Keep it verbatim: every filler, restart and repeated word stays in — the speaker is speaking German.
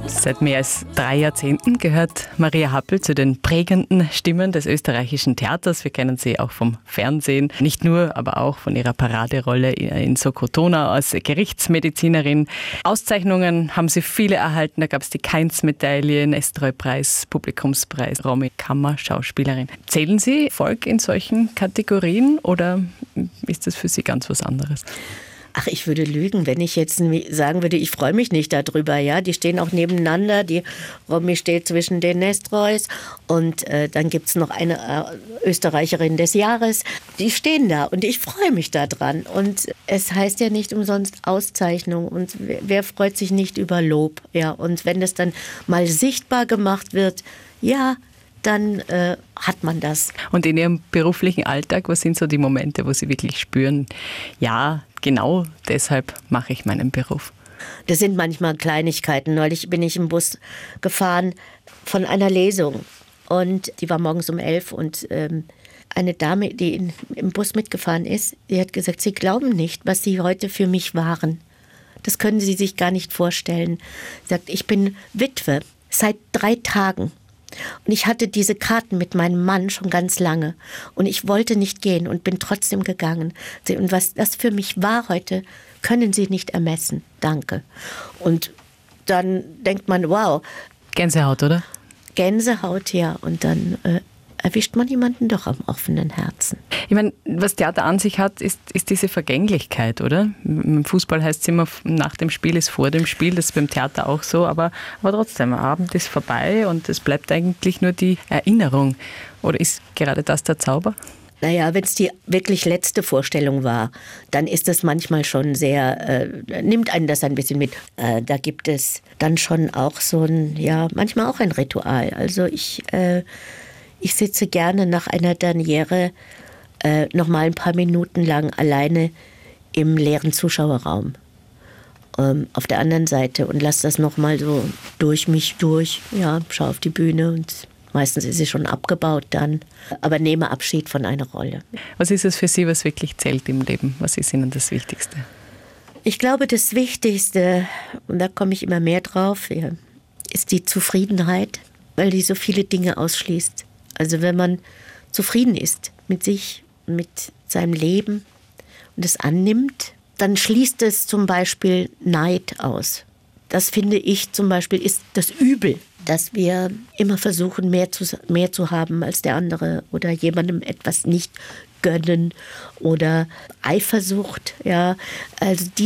Seit mehr als drei Jahrzehnten gehört Maria Happel zu den prägenden Stimmen des österreichischen Theaters. Wir kennen sie auch vom Fernsehen, nicht nur, aber auch von ihrer Paraderolle in Sokotona als Gerichtsmedizinerin. Auszeichnungen haben sie viele erhalten. Da gab es die Kainz-Medaille, Nestroy-Preis, Publikumspreis, Romy Kammer, Schauspielerin. Zählen Sie Erfolg in solchen Kategorien oder ist das für Sie ganz was anderes? Ach, ich würde lügen, wenn ich jetzt sagen würde, ich freue mich nicht darüber. Ja, die stehen auch nebeneinander. Die Romy steht zwischen den Nestroys und äh, dann gibt es noch eine äh, Österreicherin des Jahres. Die stehen da und ich freue mich da dran. Und es heißt ja nicht umsonst Auszeichnung. Und wer, wer freut sich nicht über Lob? Ja, und wenn das dann mal sichtbar gemacht wird, ja, dann äh, hat man das. Und in Ihrem beruflichen Alltag, was sind so die Momente, wo Sie wirklich spüren, ja, genau deshalb mache ich meinen Beruf? Das sind manchmal Kleinigkeiten. Neulich bin ich im Bus gefahren von einer Lesung und die war morgens um elf und ähm, eine Dame, die in, im Bus mitgefahren ist, die hat gesagt, Sie glauben nicht, was Sie heute für mich waren. Das können Sie sich gar nicht vorstellen. Sie sagt, ich bin Witwe seit drei Tagen. Und ich hatte diese Karten mit meinem Mann schon ganz lange. Und ich wollte nicht gehen und bin trotzdem gegangen. Und was das für mich war heute, können Sie nicht ermessen. Danke. Und dann denkt man, wow. Gänsehaut, oder? Gänsehaut, ja. Und dann äh, erwischt man jemanden doch am offenen Herzen. Ich meine, was Theater an sich hat, ist, ist diese Vergänglichkeit, oder? Im Fußball heißt es immer, nach dem Spiel ist vor dem Spiel, das ist beim Theater auch so, aber, aber trotzdem, der Abend ist vorbei und es bleibt eigentlich nur die Erinnerung. Oder ist gerade das der Zauber? Naja, wenn es die wirklich letzte Vorstellung war, dann ist das manchmal schon sehr, äh, nimmt einen das ein bisschen mit. Äh, da gibt es dann schon auch so ein, ja, manchmal auch ein Ritual. Also ich, äh, ich sitze gerne nach einer Derniere äh, noch mal ein paar Minuten lang alleine im leeren Zuschauerraum ähm, auf der anderen Seite und lasse das noch mal so durch mich durch. Ja, schaue auf die Bühne und meistens ist sie schon abgebaut dann, aber nehme Abschied von einer Rolle. Was ist es für Sie, was wirklich zählt im Leben? Was ist Ihnen das Wichtigste? Ich glaube, das Wichtigste, und da komme ich immer mehr drauf, ja, ist die Zufriedenheit, weil die so viele Dinge ausschließt. Also wenn man zufrieden ist mit sich, mit seinem Leben und es annimmt, dann schließt es zum Beispiel Neid aus. Das finde ich zum Beispiel ist das Übel, dass wir immer versuchen, mehr zu, mehr zu haben als der andere oder jemandem etwas nicht gönnen oder Eifersucht. Ja, also die